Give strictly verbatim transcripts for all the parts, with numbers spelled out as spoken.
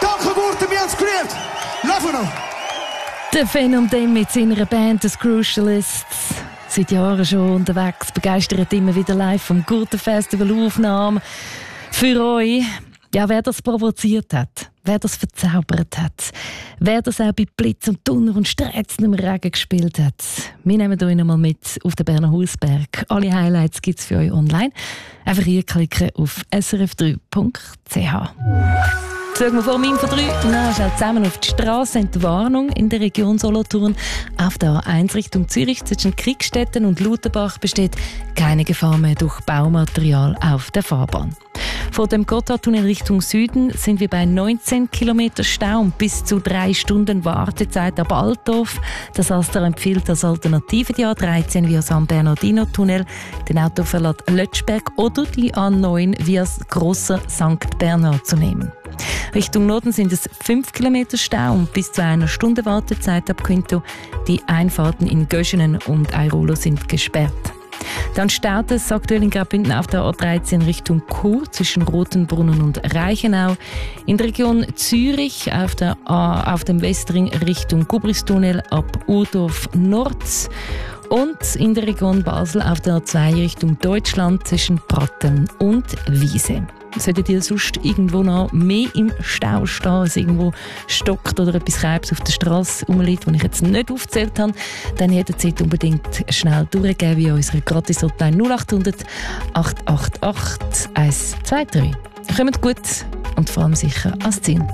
Danke, Gurten, wir haben es geliebt. Love you. Der Phänomen mit seiner Band «The Crucialists». Seit Jahren schon unterwegs, begeistert immer wieder live vom Gurten-Festival Aufnahmen. Für euch, ja, wer das provoziert hat, wer das verzaubert hat, wer das auch bei Blitz und Donner und Strätzen im Regen gespielt hat. Wir nehmen euch noch mal mit auf den Berner Hausberg. Alle Highlights gibt es für euch online. Einfach hier klicken auf s r f drei punkt c h. Schauen wir vor dem Info drei na, schnell zusammen auf die Straße. Die Warnung in der Region Solothurn. Auf der A eins Richtung Zürich zwischen Kriegstetten und Lauterbach besteht keine Gefahr mehr durch Baumaterial auf der Fahrbahn. Vor dem Gotthardtunnel Richtung Süden sind wir bei neunzehn Kilometer Stau und bis zu drei Stunden Wartezeit ab Altdorf. Das Astra empfiehlt als Alternative die A dreizehn via San Bernardino-Tunnel, den Autoverlust Lötschberg oder die A neun via Grosser Sankt Bernhard zu nehmen. Richtung Norden sind es fünf Kilometer Stau und bis zu einer Stunde Wartezeit ab Quinto. Die Einfahrten in Göschenen und Airolo sind gesperrt. Dann staut es aktuell in Graubünden auf der A dreizehn Richtung Chur zwischen Rotenbrunnen und Reichenau. In der Region Zürich auf, der A, auf dem Westring Richtung Gubristunnel ab Urdorf Nord. Und in der Region Basel auf der A zwei Richtung Deutschland zwischen Pratteln und Wiese. Solltet ihr sonst irgendwo noch mehr im Stau stehen, als irgendwo stockt oder etwas Kreibs auf der Straße rumliegt, das ich jetzt nicht aufgezählt habe, dann jederzeit unbedingt schnell durchgeben via unsere Gratis-Hotline null acht hundert, acht acht acht, eins zwei drei. Kommt gut und vor allem sicher ans Ziel.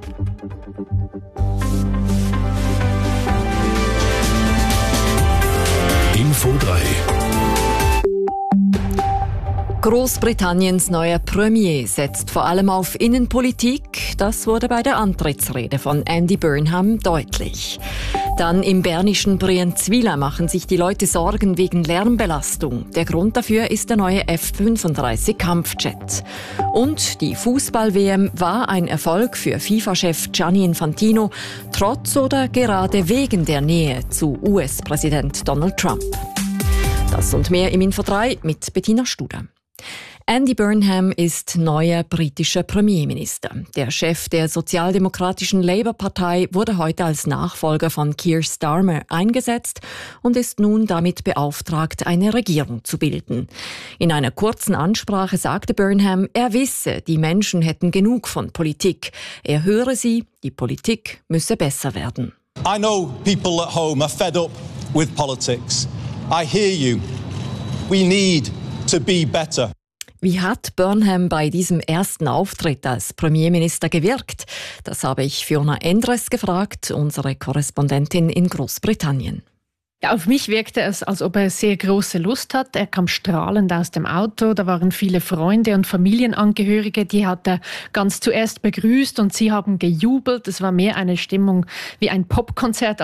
Info drei. Großbritanniens neuer Premier setzt vor allem auf Innenpolitik. Das wurde bei der Antrittsrede von Andy Burnham deutlich. Dann im bernischen Brienzwiller machen sich die Leute Sorgen wegen Lärmbelastung. Der Grund dafür ist der neue F fünfunddreißig Kampfjet. Und die Fußball-W M war ein Erfolg für FIFA-Chef Gianni Infantino, trotz oder gerade wegen der Nähe zu U S-Präsident Donald Trump. Das und mehr im Info drei mit Bettina Studer. Andy Burnham ist neuer britischer Premierminister. Der Chef der sozialdemokratischen Labour-Partei wurde heute als Nachfolger von Keir Starmer eingesetzt und ist nun damit beauftragt, eine Regierung zu bilden. In einer kurzen Ansprache sagte Burnham, er wisse, die Menschen hätten genug von Politik. Er höre sie, die Politik müsse besser werden. I know people at home are fed up with politics. I hear you. We need to be better. Wie hat Burnham bei diesem ersten Auftritt als Premierminister gewirkt? Das habe ich Fiona Endres gefragt, unsere Korrespondentin in Großbritannien. Ja, auf mich wirkte es, als ob er sehr große Lust hat. Er kam strahlend aus dem Auto. Da waren viele Freunde und Familienangehörige, die hat er ganz zuerst begrüßt und sie haben gejubelt. Es war mehr eine Stimmung wie ein Popkonzert